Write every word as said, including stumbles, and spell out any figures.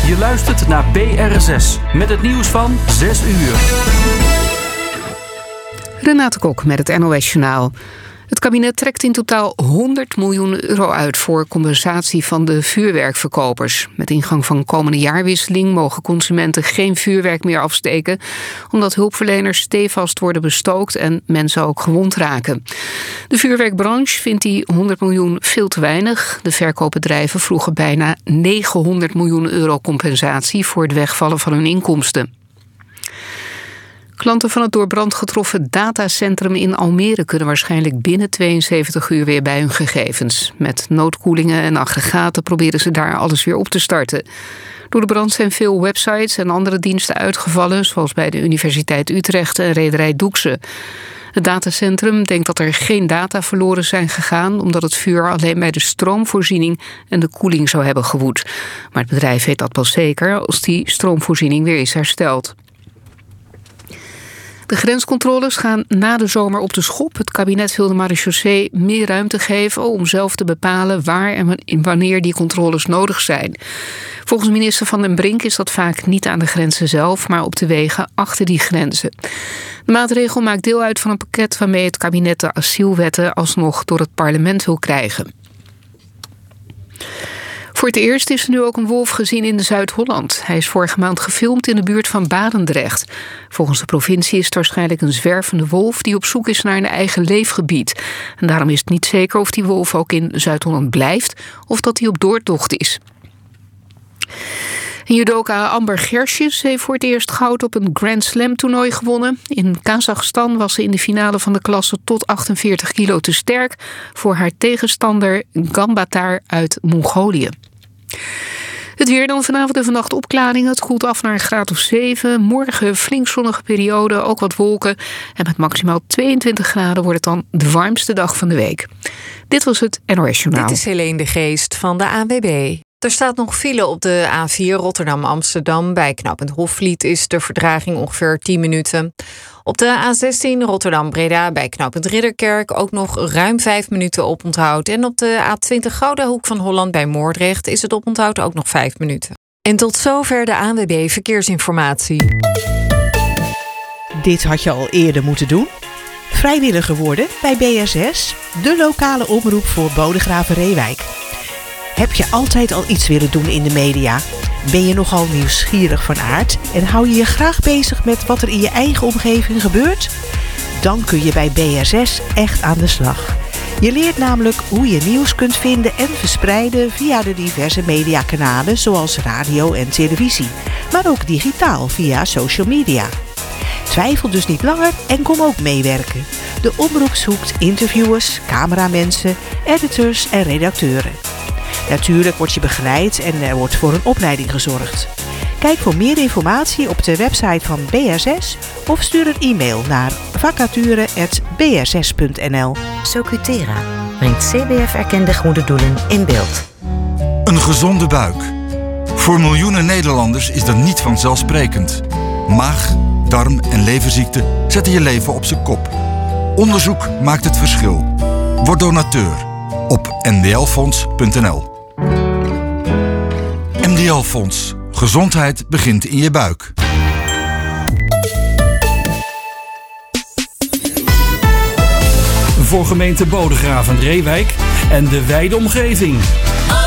Je luistert naar B R S S met het nieuws van zes uur. Renate Kok met het N O S-journaal. Het kabinet trekt in totaal honderd miljoen euro uit voor compensatie van de vuurwerkverkopers. Met ingang van komende jaarwisseling mogen consumenten geen vuurwerk meer afsteken, omdat hulpverleners stevast worden bestookt en mensen ook gewond raken. De vuurwerkbranche vindt die honderd miljoen veel te weinig. De verkoopbedrijven vroegen bijna negenhonderd miljoen euro compensatie voor het wegvallen van hun inkomsten. Klanten van het door brand getroffen datacentrum in Almere kunnen waarschijnlijk binnen tweeënzeventig uur weer bij hun gegevens. Met noodkoelingen en aggregaten proberen ze daar alles weer op te starten. Door de brand zijn veel websites en andere diensten uitgevallen, zoals bij de Universiteit Utrecht en rederij Doekse. Het datacentrum denkt dat er geen data verloren zijn gegaan, omdat het vuur alleen bij de stroomvoorziening en de koeling zou hebben gewoed. Maar het bedrijf weet dat pas zeker als die stroomvoorziening weer is hersteld. De grenscontroles gaan na de zomer op de schop. Het kabinet wil de marechaussee meer ruimte geven om zelf te bepalen waar en wanneer die controles nodig zijn. Volgens minister Van den Brink is dat vaak niet aan de grenzen zelf, maar op de wegen achter die grenzen. De maatregel maakt deel uit van een pakket waarmee het kabinet de asielwetten alsnog door het parlement wil krijgen. Voor het eerst is er nu ook een wolf gezien in Zuid-Holland. Hij is vorige maand gefilmd in de buurt van Barendrecht. Volgens de provincie is het waarschijnlijk een zwervende wolf die op zoek is naar een eigen leefgebied. En daarom is het niet zeker of die wolf ook in Zuid-Holland blijft of dat hij op doortocht is. Judoka Amber Gersjes heeft voor het eerst goud op een Grand Slam toernooi gewonnen. In Kazachstan was ze in de finale van de klasse tot achtenveertig kilo te sterk voor haar tegenstander Gambatar uit Mongolië. Het weer dan vanavond en vannacht opklaringen. Het koelt af naar een graad of zeven. Morgen flink zonnige periode, ook wat wolken. En met maximaal tweeëntwintig graden wordt het dan de warmste dag van de week. Dit was het N O S-journaal. Dit is Helene de Geest van de A N W B. Er staat nog file op de A vier Rotterdam-Amsterdam. Bij knooppunt Hofvliet is de vertraging ongeveer tien minuten. Op de A zestien Rotterdam-Breda bij knooppunt Ridderkerk ook nog ruim vijf minuten oponthoud. En op de A twintig Gouda Hoek van Holland bij Moordrecht is het oponthoud ook nog vijf minuten. En tot zover de A N W B Verkeersinformatie. Dit had je al eerder moeten doen. Vrijwilliger worden bij B S S, de lokale omroep voor Bodegraven-Reewijk. Heb je altijd al iets willen doen in de media? Ben je nogal nieuwsgierig van aard en hou je je graag bezig met wat er in je eigen omgeving gebeurt? Dan kun je bij B S S echt aan de slag. Je leert namelijk hoe je nieuws kunt vinden en verspreiden via de diverse mediakanalen zoals radio en televisie, maar ook digitaal via social media. Twijfel dus niet langer en kom ook meewerken. De omroep zoekt interviewers, cameramensen, editors en redacteuren. Natuurlijk word je begeleid en er wordt voor een opleiding gezorgd. Kijk voor meer informatie op de website van B S S of stuur een e-mail naar vacature apenstaartje b s s punt n l. Socutera brengt C B F-erkende goede doelen in beeld. Een gezonde buik. Voor miljoenen Nederlanders is dat niet vanzelfsprekend. Maag, darm en leverziekten zetten je leven op zijn kop. Onderzoek maakt het verschil. Word donateur op n d l fonds punt n l. N D L Fonds. Gezondheid begint in je buik. Voor gemeente Bodegraven-Reewijk en de wijde omgeving.